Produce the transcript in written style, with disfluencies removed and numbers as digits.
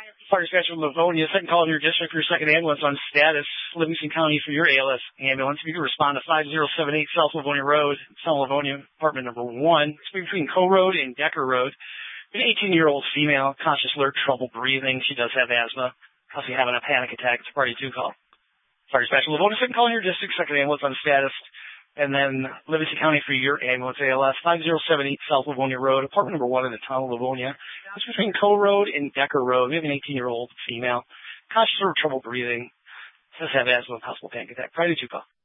Fire dispatcher Livonia, second call in your district for your second ambulance on status. Livingston County for your ALS ambulance. If you can respond to 5078 South Livonia Road, South Livonia, apartment number 1. It's between Co Road and Decker Road. An 18-year-old female, conscious, alert, trouble breathing. She does have asthma. Possibly having a panic attack. It's a party 2 call. Fire dispatcher Livonia, second call in your district, second ambulance on status. And then Livingston County for your ambulance ALS, 5078 South Livonia Road, apartment number 1 in the town of Livonia. It's between Co Road and Decker Road. We have an 18-year-old female, conscious or trouble breathing, does have asthma, possible panic attack. Friday 2 call.